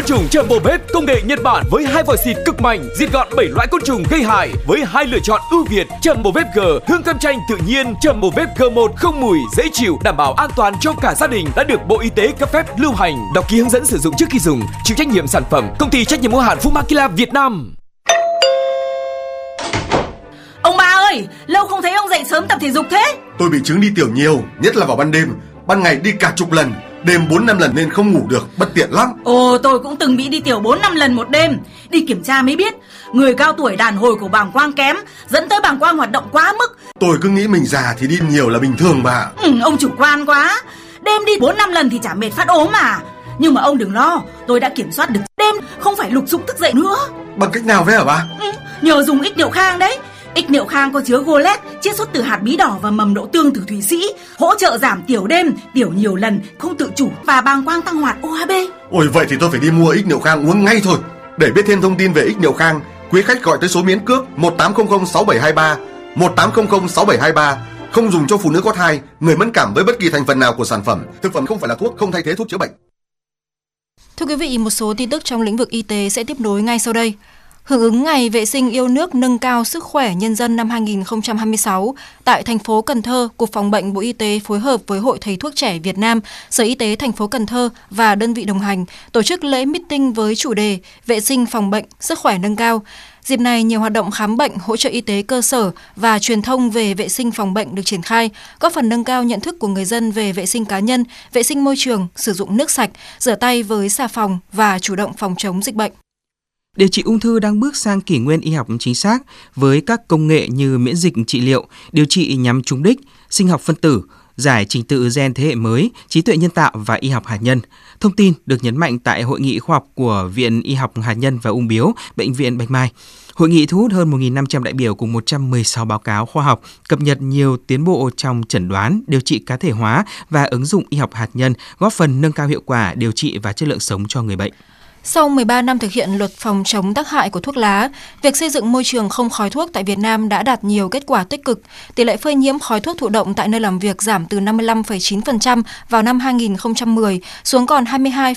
trùng Jumbo Bếp công nghệ Nhật Bản với 2 vòi xịt cực mạnh, diệt gọn 7 loại côn trùng gây hại với 2 lựa chọn ưu việt. Jumbo Bếp G hương cam chanh tự nhiên, Jumbo Bếp G1 không mùi, dễ chịu, đảm bảo an toàn cho cả gia đình, đã được Bộ Y tế cấp phép lưu hành. Đọc ký hướng dẫn sử dụng trước khi dùng. Chịu trách nhiệm sản phẩm Công ty trách nhiệm hữu hạn Fumakila Việt Nam. Ông ba ơi, lâu không thấy ông dậy sớm tập thể dục thế. Tôi bị chứng đi tiểu nhiều, nhất là vào ban đêm. Ban ngày đi cả chục lần, đêm 4-5 lần nên không ngủ được, bất tiện lắm. Ồ, tôi cũng từng bị đi tiểu 4-5 lần một đêm. Đi kiểm tra mới biết, người cao tuổi đàn hồi của bàng quang kém, dẫn tới bàng quang hoạt động quá mức. Tôi cứ nghĩ mình già thì đi nhiều là bình thường mà. Ông chủ quan quá. Đêm đi 4-5 lần thì chả mệt phát ốm mà. Nhưng mà ông đừng lo, tôi đã kiểm soát được đêm không phải lục dục thức dậy nữa. Bằng cách nào vậy hả bà? Nhờ dùng ích niệu khang đấy. Ích niệu khang có chứa golet, chiết xuất từ hạt bí đỏ và mầm đậu tương từ Thụy Sĩ, hỗ trợ giảm tiểu đêm, tiểu nhiều lần, không tự chủ và bàng quang tăng hoạt OHB. Ôi vậy thì tôi phải đi mua ích niệu khang uống ngay thôi. Để biết thêm thông tin về ích niệu khang, quý khách gọi tới số miễn cước 1800 6723, 1800 6723. Không dùng cho phụ nữ có thai, người mẫn cảm với bất kỳ thành phần nào của sản phẩm. Thực phẩm không phải là thuốc, không thay thế thuốc chữa bệnh. Thưa quý vị, một số tin tức trong lĩnh vực y tế sẽ tiếp nối ngay sau đây. Hưởng ứng Ngày Vệ sinh yêu nước nâng cao sức khỏe nhân dân năm 2026, tại thành phố Cần Thơ, Cục Phòng bệnh Bộ Y tế phối hợp với Hội Thầy thuốc trẻ Việt Nam, Sở Y tế thành phố Cần Thơ và đơn vị đồng hành tổ chức lễ meeting với chủ đề Vệ sinh phòng bệnh, sức khỏe nâng cao. Dịp này, nhiều hoạt động khám bệnh, hỗ trợ y tế cơ sở và truyền thông về vệ sinh phòng bệnh được triển khai, góp phần nâng cao nhận thức của người dân về vệ sinh cá nhân, vệ sinh môi trường, sử dụng nước sạch, rửa tay với xà phòng và chủ động phòng chống dịch bệnh. Điều trị ung thư đang bước sang kỷ nguyên y học chính xác với các công nghệ như miễn dịch trị liệu, điều trị nhắm trúng đích, sinh học phân tử, giải trình tự gen thế hệ mới, trí tuệ nhân tạo và y học hạt nhân. Thông tin được nhấn mạnh tại Hội nghị khoa học của Viện Y học hạt nhân và ung bướu, Bệnh viện Bạch Mai. Hội nghị thu hút hơn 1.500 đại biểu cùng 116 báo cáo khoa học, cập nhật nhiều tiến bộ trong chẩn đoán, điều trị cá thể hóa và ứng dụng y học hạt nhân, góp phần nâng cao hiệu quả điều trị và chất lượng sống cho người bệnh. Sau 13 năm thực hiện luật phòng chống tác hại của thuốc lá, việc xây dựng môi trường không khói thuốc tại Việt Nam đã đạt nhiều kết quả tích cực. Tỷ lệ phơi nhiễm khói thuốc thụ động tại nơi làm việc giảm từ 55,9% vào năm 2010 xuống còn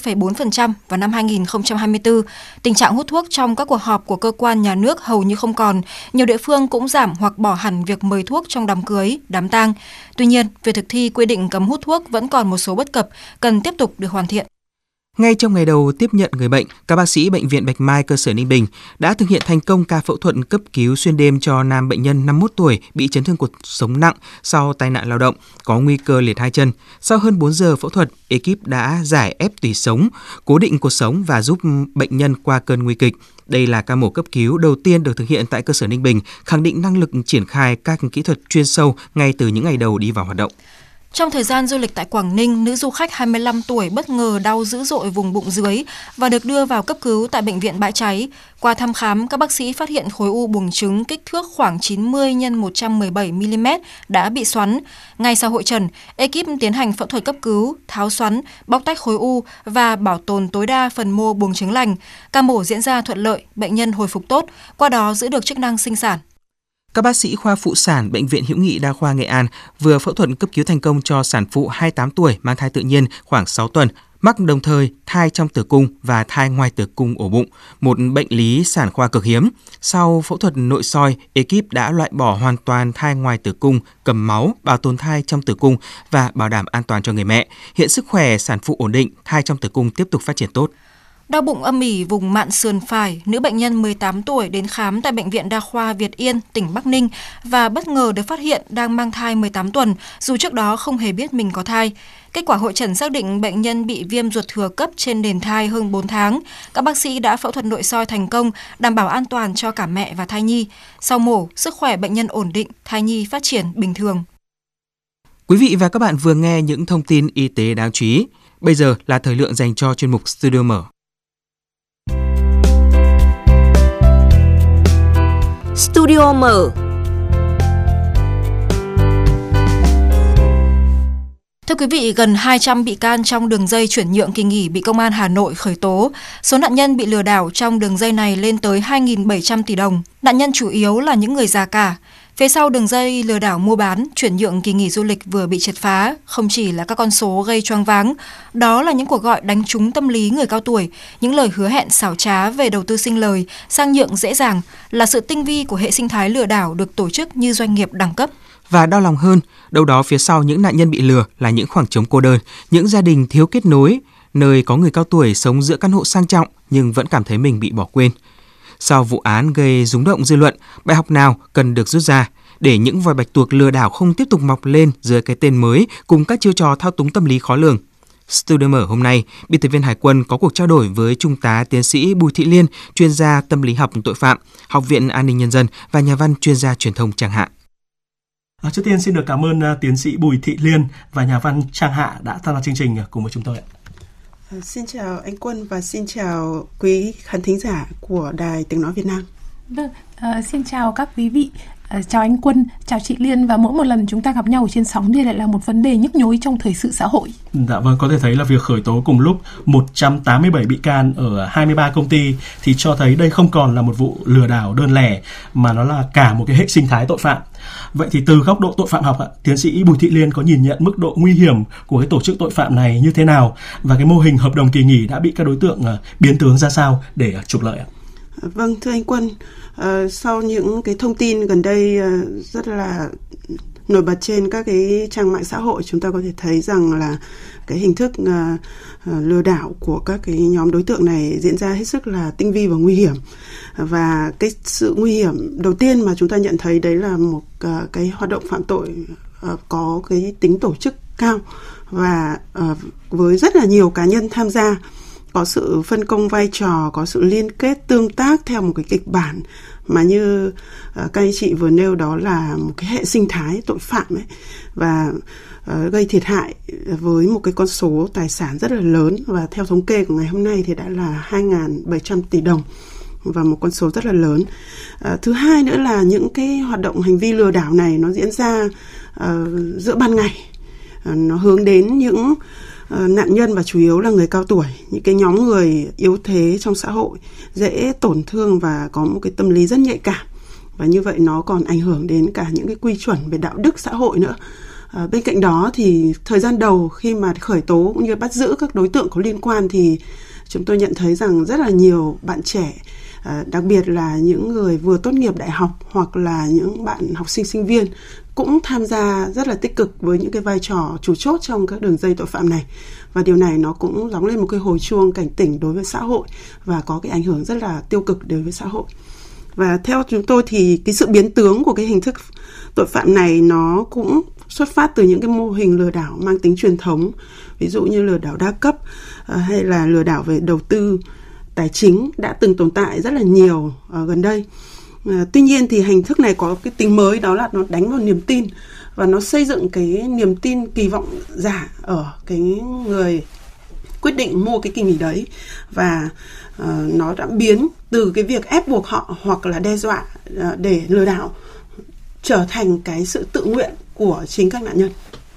22,4% vào năm 2024. Tình trạng hút thuốc trong các cuộc họp của cơ quan nhà nước hầu như không còn. Nhiều địa phương cũng giảm hoặc bỏ hẳn việc mời thuốc trong đám cưới, đám tang. Tuy nhiên, việc thực thi quy định cấm hút thuốc vẫn còn một số bất cập, cần tiếp tục được hoàn thiện. Ngay trong ngày đầu tiếp nhận người bệnh, các bác sĩ Bệnh viện Bạch Mai cơ sở Ninh Bình đã thực hiện thành công ca phẫu thuật cấp cứu xuyên đêm cho nam bệnh nhân 51 tuổi bị chấn thương cột sống nặng sau tai nạn lao động, có nguy cơ liệt hai chân. Sau hơn 4 giờ phẫu thuật, ekip đã giải ép tủy sống, cố định cột sống và giúp bệnh nhân qua cơn nguy kịch. Đây là ca mổ cấp cứu đầu tiên được thực hiện tại cơ sở Ninh Bình, khẳng định năng lực triển khai các kỹ thuật chuyên sâu ngay từ những ngày đầu đi vào hoạt động. Trong thời gian du lịch tại Quảng Ninh, nữ du khách 25 tuổi bất ngờ đau dữ dội vùng bụng dưới và được đưa vào cấp cứu tại bệnh viện Bãi Cháy. Qua thăm khám, các bác sĩ phát hiện khối u buồng trứng kích thước khoảng 90 x 117 mm đã bị xoắn. Ngay sau hội trần, ekip tiến hành phẫu thuật cấp cứu, tháo xoắn, bóc tách khối u và bảo tồn tối đa phần mô buồng trứng lành. Ca mổ diễn ra thuận lợi, bệnh nhân hồi phục tốt, qua đó giữ được chức năng sinh sản. Các bác sĩ khoa phụ sản Bệnh viện Hữu nghị Đa khoa Nghệ An vừa phẫu thuật cấp cứu thành công cho sản phụ 28 tuổi mang thai tự nhiên khoảng 6 tuần, mắc đồng thời thai trong tử cung và thai ngoài tử cung ổ bụng, một bệnh lý sản khoa cực hiếm. Sau phẫu thuật nội soi, ekip đã loại bỏ hoàn toàn thai ngoài tử cung, cầm máu, bảo tồn thai trong tử cung và bảo đảm an toàn cho người mẹ. Hiện sức khỏe sản phụ ổn định, thai trong tử cung tiếp tục phát triển tốt. Đau bụng âm ỉ vùng mạn sườn phải, nữ bệnh nhân 18 tuổi đến khám tại Bệnh viện Đa khoa Việt Yên, tỉnh Bắc Ninh và bất ngờ được phát hiện đang mang thai 18 tuần, dù trước đó không hề biết mình có thai. Kết quả hội chẩn xác định bệnh nhân bị viêm ruột thừa cấp trên nền thai hơn 4 tháng. Các bác sĩ đã phẫu thuật nội soi thành công, đảm bảo an toàn cho cả mẹ và thai nhi. Sau mổ, sức khỏe bệnh nhân ổn định, thai nhi phát triển bình thường. Quý vị và các bạn vừa nghe những thông tin y tế đáng chú ý. Bây giờ là thời lượng dành cho chuyên mục Studio Mở. Studio Mở. Thưa quý vị, gần 200 bị can trong đường dây chuyển nhượng kỳ nghỉ bị Công an Hà Nội khởi tố. Số nạn nhân bị lừa đảo trong đường dây này lên tới 2.700 tỷ đồng. Nạn nhân chủ yếu là những người già cả. Phía sau đường dây lừa đảo mua bán, chuyển nhượng kỳ nghỉ du lịch vừa bị triệt phá không chỉ là các con số gây choáng váng, đó là những cuộc gọi đánh trúng tâm lý người cao tuổi, những lời hứa hẹn xảo trá về đầu tư sinh lời, sang nhượng dễ dàng, là sự tinh vi của hệ sinh thái lừa đảo được tổ chức như doanh nghiệp đẳng cấp. Và đau lòng hơn, đâu đó phía sau những nạn nhân bị lừa là những khoảng trống cô đơn, những gia đình thiếu kết nối, nơi có người cao tuổi sống giữa căn hộ sang trọng nhưng vẫn cảm thấy mình bị bỏ quên. Sau vụ án gây rúng động dư luận, bài học nào cần được rút ra để những vòi bạch tuộc lừa đảo không tiếp tục mọc lên dưới cái tên mới cùng các chiêu trò thao túng tâm lý khó lường? Studio Mở hôm nay, biên tập viên Hải Quân có cuộc trao đổi với Trung tá tiến sĩ Bùi Thị Liên, chuyên gia tâm lý học tội phạm, Học viện An ninh Nhân dân và nhà văn chuyên gia truyền thông Trang Hạ. Trước tiên xin được cảm ơn tiến sĩ Bùi Thị Liên và nhà văn Trang Hạ đã tham gia chương trình cùng với chúng tôi. Xin chào anh Quân và xin chào quý khán thính giả của Đài Tiếng Nói Việt Nam. Vâng, xin chào các quý vị, chào anh Quân, chào chị Liên, và mỗi một lần chúng ta gặp nhau ở trên sóng thì lại là một vấn đề nhức nhối trong thời sự xã hội. Dạ vâng, có thể thấy là việc khởi tố cùng lúc 187 bị can ở 23 công ty thì cho thấy đây không còn là một vụ lừa đảo đơn lẻ mà nó là cả một cái hệ sinh thái tội phạm. Vậy thì từ góc độ tội phạm học, tiến sĩ Bùi Thị Liên có nhìn nhận mức độ nguy hiểm của cái tổ chức tội phạm này như thế nào và cái mô hình hợp đồng kỳ nghỉ đã bị các đối tượng biến tướng ra sao để trục lợi ạ? Vâng, thưa anh Quân, sau những cái thông tin gần đây rất là nổi bật trên các cái trang mạng xã hội, chúng ta có thể thấy rằng là cái hình thức lừa đảo của các cái nhóm đối tượng này diễn ra hết sức là tinh vi và nguy hiểm. Và cái sự nguy hiểm đầu tiên mà chúng ta nhận thấy đấy là một cái hoạt động phạm tội có cái tính tổ chức cao và với rất là nhiều cá nhân tham gia, có sự phân công vai trò, có sự liên kết tương tác theo một cái kịch bản mà như các anh chị vừa nêu, đó là một cái hệ sinh thái tội phạm ấy, và gây thiệt hại với một cái con số tài sản rất là lớn, và theo thống kê của ngày hôm nay thì đã là 2.700 tỷ đồng, và một con số rất là lớn. Thứ hai nữa là những cái hoạt động hành vi lừa đảo này nó diễn ra giữa ban ngày, nó hướng đến những nạn nhân và chủ yếu là người cao tuổi, những cái nhóm người yếu thế trong xã hội, dễ tổn thương và có một cái tâm lý rất nhạy cảm, và như vậy nó còn ảnh hưởng đến cả những cái quy chuẩn về đạo đức xã hội nữa. Bên cạnh đó thì thời gian đầu khi mà khởi tố cũng như bắt giữ các đối tượng có liên quan thì chúng tôi nhận thấy rằng rất là nhiều bạn trẻ, đặc biệt là những người vừa tốt nghiệp đại học hoặc là những bạn học sinh sinh viên cũng tham gia rất là tích cực với những cái vai trò chủ chốt trong các đường dây tội phạm này, và điều này nó cũng gióng lên một cái hồi chuông cảnh tỉnh đối với xã hội và có cái ảnh hưởng rất là tiêu cực đối với xã hội. Và theo chúng tôi thì cái sự biến tướng của cái hình thức tội phạm này nó cũng xuất phát từ những cái mô hình lừa đảo mang tính truyền thống, ví dụ như lừa đảo đa cấp hay là lừa đảo về đầu tư tài chính đã từng tồn tại rất là nhiều gần đây. Tuy nhiên thì hình thức này có cái tính mới, đó là nó đánh vào niềm tin và nó xây dựng cái niềm tin kỳ vọng giả ở cái người quyết định mua cái kỳ nghỉ đấy, và nó đã biến từ cái việc ép buộc họ hoặc là đe dọa để lừa đảo trở thành cái sự tự nguyện của chính các nạn nhân.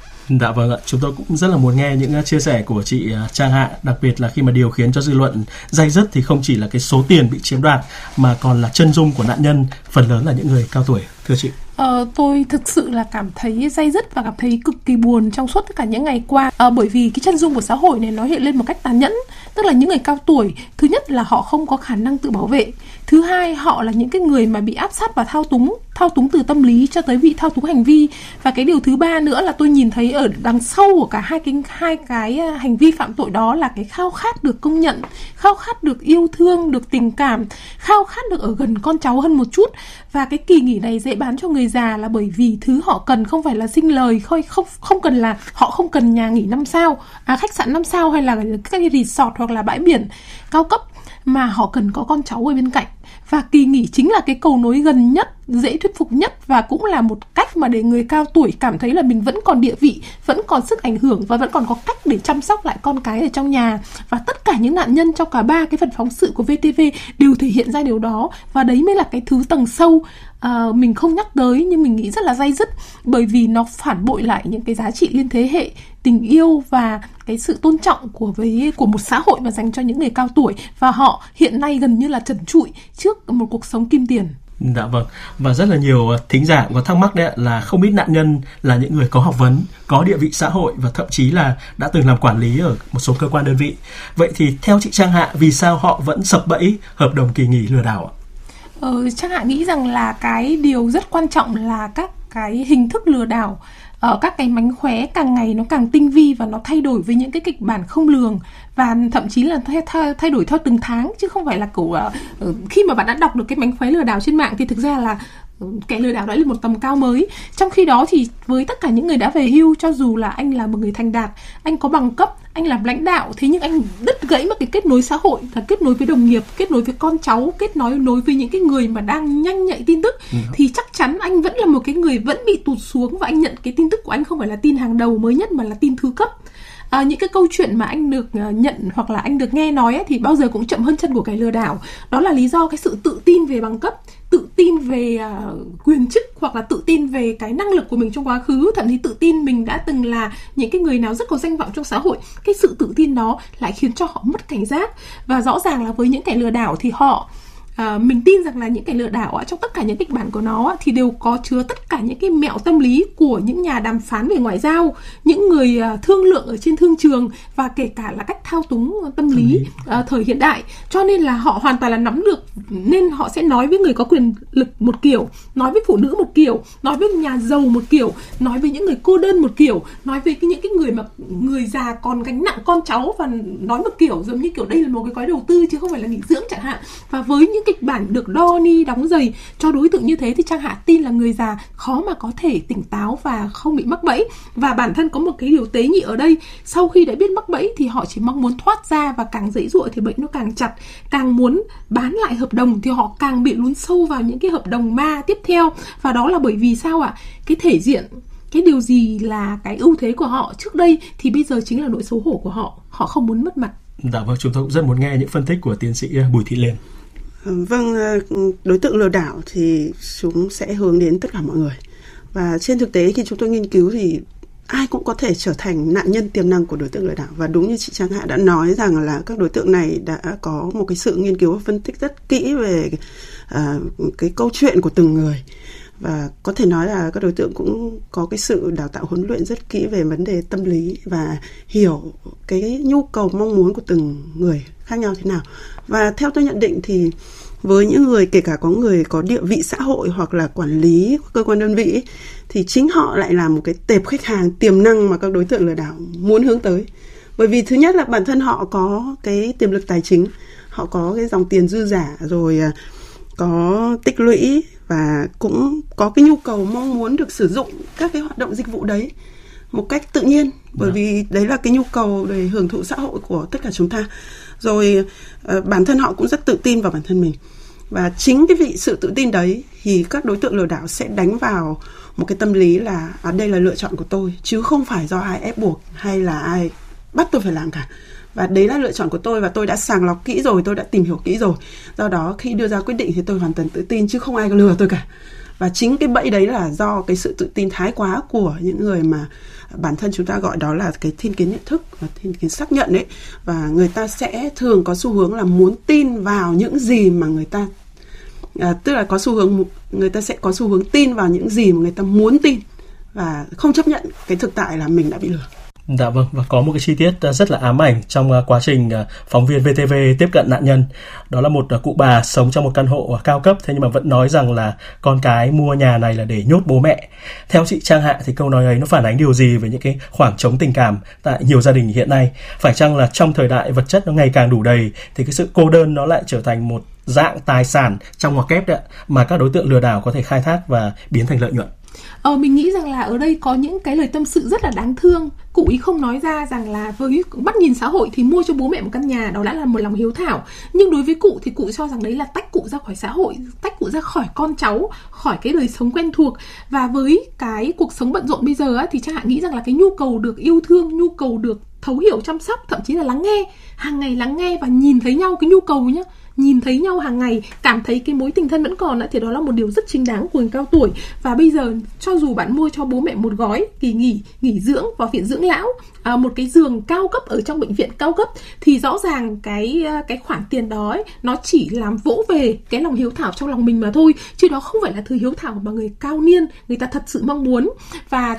Dạ vâng ạ, chúng tôi cũng rất là muốn nghe những chia sẻ của chị Trang Hạ, đặc biệt là khi mà điều khiến cho dư luận day dứt thì không chỉ là cái số tiền bị chiếm đoạt mà còn là chân dung của nạn nhân, phần lớn là những người cao tuổi. Thưa chị. Tôi thực sự là cảm thấy day dứt và cảm thấy cực kỳ buồn trong suốt tất cả những ngày qua, bởi vì cái chân dung của xã hội này nó hiện lên một cách tàn nhẫn. Tức là những người cao tuổi, thứ nhất là họ không có khả năng tự bảo vệ, thứ hai họ là những cái người mà bị áp sát và thao túng từ tâm lý cho tới bị thao túng hành vi, và cái điều thứ ba nữa là tôi nhìn thấy ở đằng sau của cả hai cái hành vi phạm tội đó là cái khao khát được công nhận, khao khát được yêu thương, được tình cảm, khao khát được ở gần con cháu hơn một chút. Và cái kỳ nghỉ này dễ bán cho người già là bởi vì thứ họ cần không phải là sinh lời, không cần là họ không cần nhà nghỉ 5 sao, khách sạn 5 sao hay là các cái resort hoặc là bãi biển cao cấp, mà họ cần có con cháu ở bên cạnh. Và kỳ nghỉ chính là cái cầu nối gần nhất, dễ thuyết phục nhất, và cũng là một cách mà để người cao tuổi cảm thấy là mình vẫn còn địa vị, vẫn còn sức ảnh hưởng và vẫn còn có cách để chăm sóc lại con cái ở trong nhà. Và tất cả những nạn nhân trong cả 3 cái phần phóng sự của VTV đều thể hiện ra điều đó, và đấy mới là cái thứ tầng sâu mình không nhắc tới nhưng mình nghĩ rất là day dứt, bởi vì nó phản bội lại những cái giá trị liên thế hệ, tình yêu và cái sự tôn trọng của một xã hội mà dành cho những người cao tuổi, và họ hiện nay gần như là trần trụi trước một cuộc sống kim tiền. Dạ vâng, và rất là nhiều thính giả có thắc mắc đấy là không biết nạn nhân là những người có học vấn, có địa vị xã hội và thậm chí là đã từng làm quản lý ở một số cơ quan đơn vị. Vậy thì theo chị Trang Hạ, vì sao họ vẫn sập bẫy hợp đồng kỳ nghỉ lừa đảo ạ? Trang Hạ nghĩ rằng là cái điều rất quan trọng là các cái hình thức lừa đảo, các cái mánh khóe càng ngày nó càng tinh vi và nó thay đổi với những cái kịch bản không lường, và thậm chí là thay đổi theo từng tháng, chứ không phải là kiểu khi mà bạn đã đọc được cái mánh khóe lừa đảo trên mạng thì thực ra là kẻ lừa đảo đã lên một tầm cao mới. Trong khi đó thì với tất cả những người đã về hưu, cho dù là anh là một người thành đạt, anh có bằng cấp, anh làm lãnh đạo, thế nhưng anh đứt gãy mất cái kết nối xã hội, là kết nối với đồng nghiệp, kết nối với con cháu, kết nối với những cái người mà đang nhanh nhạy tin tức, thì chắc chắn anh vẫn là một cái người vẫn bị tụt xuống, và anh nhận cái tin tức của anh không phải là tin hàng đầu mới nhất mà là tin thứ cấp. Những cái câu chuyện mà anh được nhận hoặc là anh được nghe nói ấy, thì bao giờ cũng chậm hơn chân của kẻ lừa đảo. Đó là lý do cái sự tự tin về bằng cấp, tự tin về quyền chức, hoặc là tự tin về cái năng lực của mình trong quá khứ, thậm chí tự tin mình đã từng là những cái người nào rất có danh vọng trong xã hội. Cái sự tự tin đó lại khiến cho họ mất cảnh giác. Và rõ ràng là với những kẻ lừa đảo thì họ mình tin rằng là những kẻ lừa đảo trong tất cả những kịch bản của nó thì đều có chứa tất cả những cái mẹo tâm lý của những nhà đàm phán về ngoại giao, những người thương lượng ở trên thương trường, và kể cả là cách thao túng tâm lý thời hiện đại. Cho nên là họ hoàn toàn là nắm được, nên họ sẽ nói với người có quyền lực một kiểu, nói với phụ nữ một kiểu, nói với nhà giàu một kiểu, nói với những người cô đơn một kiểu, nói với những cái người mà người già còn gánh nặng con cháu và nói một kiểu, giống như kiểu đây là một cái gói đầu tư chứ không phải là nghỉ dưỡng chẳng hạn. Và với những kịch bản được đo ni đóng giày cho đối tượng như thế thì Trang Hạ tin là người già khó mà có thể tỉnh táo và không bị mắc bẫy. Và bản thân có một cái điều tế nhị ở đây, sau khi đã biết mắc bẫy thì họ chỉ mong muốn thoát ra, và càng giãy giụa thì bẫy nó càng chặt, càng muốn bán lại hợp đồng thì họ càng bị lún sâu vào những cái hợp đồng ma tiếp theo. Và đó là bởi vì sao ạ? Cái thể diện, cái điều gì là cái ưu thế của họ trước đây thì bây giờ chính là nỗi xấu hổ của họ. Họ không muốn mất mặt. Dạ vâng, chúng tôi cũng rất muốn nghe những phân tích của tiến sĩ Bùi Thị Liên. Vâng, đối tượng lừa đảo thì chúng sẽ hướng đến tất cả mọi người. Và trên thực tế khi chúng tôi nghiên cứu thì ai cũng có thể trở thành nạn nhân tiềm năng của đối tượng lừa đảo. Và đúng như chị Trang Hạ đã nói rằng là các đối tượng này đã có một cái sự nghiên cứu và phân tích rất kỹ về cái câu chuyện của từng người. Và có thể nói là các đối tượng cũng có cái sự đào tạo huấn luyện rất kỹ về vấn đề tâm lý và hiểu cái nhu cầu mong muốn của từng người khác nhau thế nào. Và theo tôi nhận định thì với những người, kể cả có người có địa vị xã hội hoặc là quản lý cơ quan đơn vị ấy, thì chính họ lại là một cái tệp khách hàng tiềm năng mà các đối tượng lừa đảo muốn hướng tới. Bởi vì thứ nhất là bản thân họ có cái tiềm lực tài chính, họ có cái dòng tiền dư giả, rồi có tích lũy, và cũng có cái nhu cầu mong muốn được sử dụng các cái hoạt động dịch vụ đấy một cách tự nhiên, bởi vì đấy là cái nhu cầu để hưởng thụ xã hội của tất cả chúng ta. Rồi bản thân họ cũng rất tự tin vào bản thân mình, và chính cái vị sự tự tin đấy thì các đối tượng lừa đảo sẽ đánh vào một cái tâm lý là đây là lựa chọn của tôi, chứ không phải do ai ép buộc hay là ai bắt tôi phải làm cả. Và đấy là lựa chọn của tôi, và tôi đã sàng lọc kỹ rồi, tôi đã tìm hiểu kỹ rồi. Do đó khi đưa ra quyết định thì tôi hoàn toàn tự tin, chứ không ai lừa tôi cả. Và chính cái bẫy đấy là do cái sự tự tin thái quá của những người mà bản thân chúng ta gọi đó là cái thiên kiến nhận thức và thiên kiến xác nhận ấy. Và người ta sẽ thường có xu hướng là muốn tin vào những gì mà người ta tức là có xu hướng, người ta sẽ có xu hướng tin vào những gì mà người ta muốn tin, và không chấp nhận cái thực tại là mình đã bị lừa. Dạ vâng, và có một cái chi tiết rất là ám ảnh trong quá trình phóng viên VTV tiếp cận nạn nhân. Đó là một cụ bà sống trong một căn hộ cao cấp, thế nhưng mà vẫn nói rằng là con cái mua nhà này là để nhốt bố mẹ. Theo chị Trang Hạ thì câu nói ấy nó phản ánh điều gì về những cái khoảng trống tình cảm tại nhiều gia đình hiện nay? Phải chăng là trong thời đại vật chất nó ngày càng đủ đầy thì cái sự cô đơn nó lại trở thành một dạng tài sản trong ngoặc kép đấy, mà các đối tượng lừa đảo có thể khai thác và biến thành lợi nhuận? Mình nghĩ rằng là ở đây có những cái lời tâm sự rất là đáng thương. Cụ ý không nói ra rằng là với bắt nhìn xã hội thì mua cho bố mẹ một căn nhà đó đã là một lòng hiếu thảo. Nhưng đối với cụ thì cụ cho rằng đấy là tách cụ ra khỏi xã hội, tách cụ ra khỏi con cháu, khỏi cái đời sống quen thuộc. Và với cái cuộc sống bận rộn bây giờ thì Trang Hạ nghĩ rằng là cái nhu cầu được yêu thương, nhu cầu được thấu hiểu chăm sóc, thậm chí là lắng nghe, hàng ngày lắng nghe và nhìn thấy nhau, cái nhu cầu nhá, nhìn thấy nhau hàng ngày, cảm thấy cái mối tình thân vẫn còn thì đó là một điều rất chính đáng của người cao tuổi. Và bây giờ cho dù bạn mua cho bố mẹ một gói kỳ nghỉ dưỡng vào viện dưỡng lão, một cái giường cao cấp ở trong bệnh viện cao cấp, thì rõ ràng cái khoản tiền đó ấy, nó chỉ làm vỗ về cái lòng hiếu thảo trong lòng mình mà thôi, chứ đó không phải là thứ hiếu thảo mà người cao niên người ta thật sự mong muốn. Và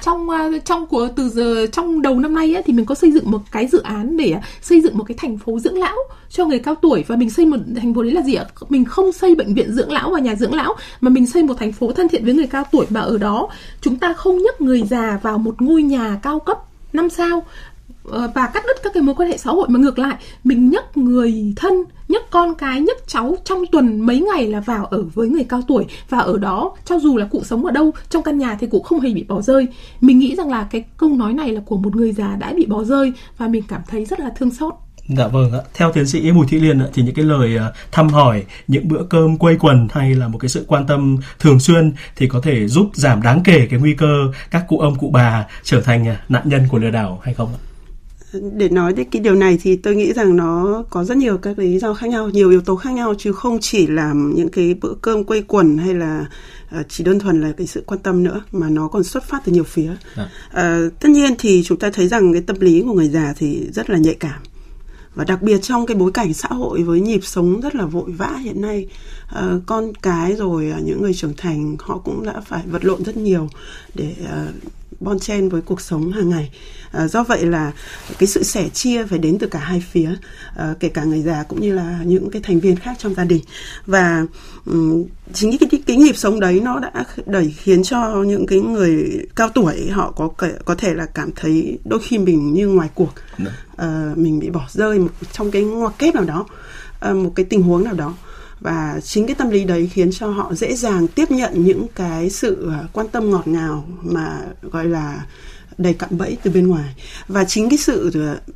trong đầu năm nay ấy, thì mình có xây dựng một cái dự án để xây dựng một cái thành phố dưỡng lão cho người cao tuổi. Và mình xây một thành phố đấy là gì ạ? Mình không xây bệnh viện dưỡng lão và nhà dưỡng lão, mà mình xây một thành phố thân thiện với người cao tuổi, mà ở đó chúng ta không nhấc người già vào một ngôi nhà cao cấp 5 sao và cắt đứt các cái mối quan hệ xã hội, mà ngược lại mình nhấc người thân, nhấc con cái, nhấc cháu trong tuần mấy ngày là vào ở với người cao tuổi. Và ở đó cho dù là cụ sống ở đâu trong căn nhà thì cụ không hề bị bỏ rơi. Mình nghĩ rằng là cái câu nói này là của một người già đã bị bỏ rơi, và mình cảm thấy rất là thương xót. Dạ vâng ạ. Theo tiến sĩ Bùi Thị Liên thì những cái lời thăm hỏi, những bữa cơm quây quần hay là một cái sự quan tâm thường xuyên thì có thể giúp giảm đáng kể cái nguy cơ các cụ ông cụ bà trở thành nạn nhân của lừa đảo hay không ạ? Để nói đến cái điều này thì tôi nghĩ rằng nó có rất nhiều các lý do khác nhau, nhiều yếu tố khác nhau, chứ không chỉ là những cái bữa cơm quây quần hay là chỉ đơn thuần là cái sự quan tâm nữa, mà nó còn xuất phát từ nhiều phía. Tất nhiên thì chúng ta thấy rằng cái tâm lý của người già thì rất là nhạy cảm. Và đặc biệt trong cái bối cảnh xã hội với nhịp sống rất là vội vã hiện nay, con cái rồi những người trưởng thành họ cũng đã phải vật lộn rất nhiều để bon chen với cuộc sống hàng ngày. Do vậy là cái sự sẻ chia phải đến từ cả hai phía, kể cả người già cũng như là những cái thành viên khác trong gia đình. Và chính cái nhịp sống đấy nó đã khiến cho những cái người cao tuổi họ có thể là cảm thấy đôi khi mình như ngoài cuộc, mình bị bỏ rơi trong cái ngoặc kép nào đó, một cái tình huống nào đó. Và chính cái tâm lý đấy khiến cho họ dễ dàng tiếp nhận những cái sự quan tâm ngọt ngào mà gọi là đầy cạm bẫy từ bên ngoài. Và chính cái sự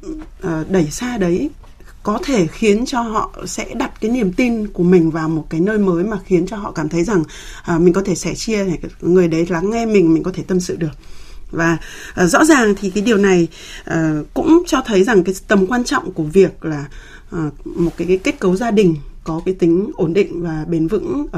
đẩy xa đấy có thể khiến cho họ sẽ đặt cái niềm tin của mình vào một cái nơi mới, mà khiến cho họ cảm thấy rằng mình có thể sẻ chia này, người đấy lắng nghe mình có thể tâm sự được. Và rõ ràng thì cái điều này cũng cho thấy rằng cái tầm quan trọng của việc là một cái kết cấu gia đình có cái tính ổn định và bền vững